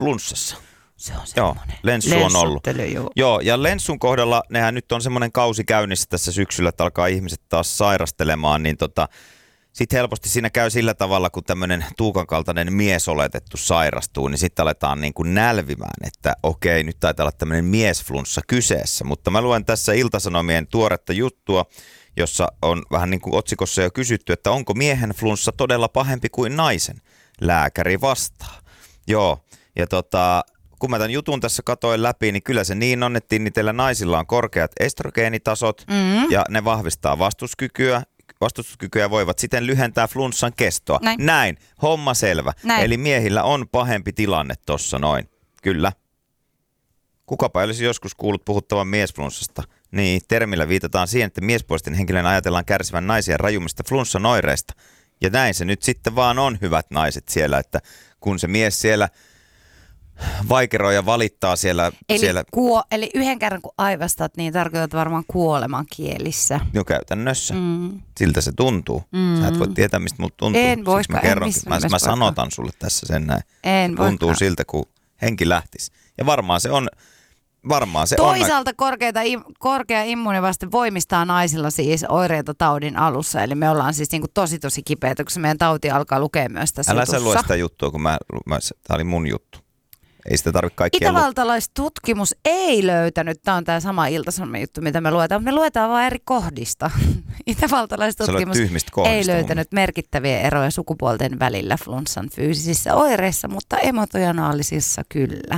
flunssassa. Se on semmoinen. Lenssu on ollut. Joo, ja Lenssun kohdalla, nehän nyt on semmoinen kausi käynnissä tässä syksyllä, että alkaa ihmiset taas sairastelemaan, niin sitten helposti siinä käy sillä tavalla, kun tämmöinen Tuukan kaltainen mies oletettu sairastuu, niin sitten aletaan niin kuin nälvimään, että okei, nyt taitaa olla tämmöinen miesflunssa kyseessä. Mutta mä luen tässä Ilta-Sanomien tuoretta juttua, jossa on vähän niin kuin otsikossa jo kysytty, että onko miehen flunssa todella pahempi kuin naisen? Lääkäri vastaa. Joo, ja kun mä tämän jutun tässä katoin läpi, niin kyllä se niin on, että niillä naisilla on korkeat estrogeenitasot ja ne vahvistaa vastustuskykyä voivat siten lyhentää flunssan kestoa. Näin. Homma selvä. Näin. Eli miehillä on pahempi tilanne tossa noin. Kyllä. Kukapa olisi joskus kuullut puhuttavan miesflunssasta? Niin, termillä viitataan siihen, että miespuolisten henkilön ajatellaan kärsivän naisia rajummista flunssan oireista. Ja näin se nyt sitten vaan on, hyvät naiset siellä, että kun se mies siellä vaikeroi ja valittaa siellä. Eli yhden kerran kun aivastat, niin tarkoitat varmaan kuoleman kielissä. Jo käytännössä. Siltä se tuntuu. Sä et voi tietää, mistä mulla tuntuu. En voikaan. Mä sanotan sulle tässä sen näin. Tuntuu siltä, kun henki lähtisi. Ja varmaan se on. Toisaalta korkea immuunivaste voimistaa naisilla siis oireita taudin alussa. Eli me ollaan siis niin kuin tosi kipeitä, kun se meidän tauti alkaa lukea myös tässä Älä jutussa. sä lue sitä juttua, kun tämä oli mun juttu. Ei sitä tarvitse kaikkia Itävaltalaistutkimus ei löytänyt, tämä on tämä sama Ilta-Sanomien juttu, mitä me luetaan, mutta me luetaan vain eri kohdista. Itävaltalaistutkimus ei löytänyt merkittäviä eroja sukupuolten välillä flunssan fyysisissä oireissa, mutta emotionaalisissa kyllä.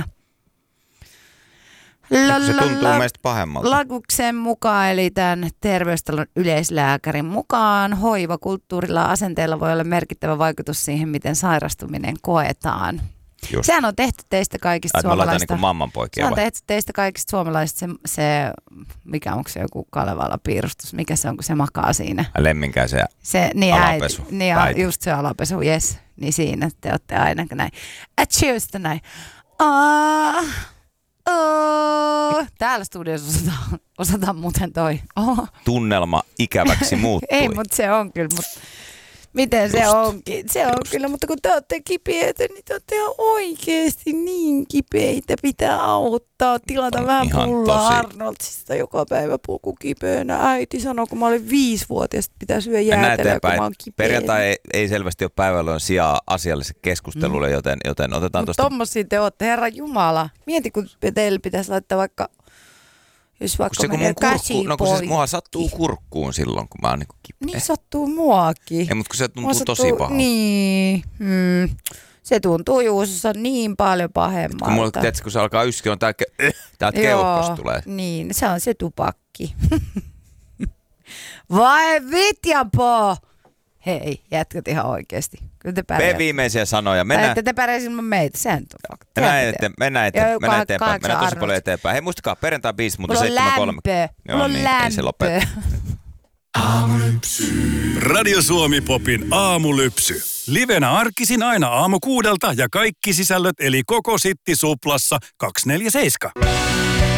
Se tuntuu meistä pahemmalta. Laguksen mukaan, eli tämän terveystalon yleislääkärin mukaan, hoivakulttuurilla asenteella voi olla merkittävä vaikutus siihen, miten sairastuminen koetaan. Just. Sehän on tehty teistä kaikista suomalaisista. Niin mammanpoikia. Se on tehty teistä kaikista suomalaisista mikä onko se joku Kalevala piirustus, mikä se on, kun se makaa siinä. Lemminkäisen alapesu. Just se alapesu, yes. Niin siinä te olette aina näin. Cheers näin. Täällä studiossa osataan muuten toi. Tunnelma ikäväksi muuttui. Ei, mutta se on kyllä. Miten se onkin? Se on kyllä, mutta kun te olette kipeitä, niin te olette ihan oikeasti niin kipeitä. Pitää auttaa, tilata vähän pullaa Arnoldsista joka päivä puku kipeänä. Äiti sanoi, kun mä olin 5-vuotias, että pitää syödä jäätelöä, kun mä oon kipeä. Perjantai ei selvästi ole päivällä sijaa asialliselle keskustelulle, joten otetaan tuosta. Tommosia te olette, Herra Jumala. Mieti, kun teille pitäisi laittaa vaikka... Jos vaikka menee käsi pois. Mua sattuu kurkkuun silloin, kun mä oon niinku kipeä. Niin sattuu muakin. Ei, mutta kun se tuntuu tosi pahalta. Niin. Se tuntuu Juusossa niin paljon pahemmalta. Kun mulla, tiedätkö, kun se alkaa yskiä, on täältä keuhkosta tulee. Niin, se on se tupakki. Vai vitjapo! Hei, jätkät ihan oikeesti. Kyllä te pärjää. Viimeisiä sanoja. Te pärjää ilman meitä, sehän on fakta. Mennään eteenpäin. Mennään tosi paljon eteenpäin. Hei, muistakaa, perjantai 5, mutta 7.3. Mulla on lämpö. Ei se lopeta. Radio Suomi Popin aamulypsy. Livenä arkisin aina aamu 6 ja kaikki sisällöt eli koko Sitti Suplassa 247.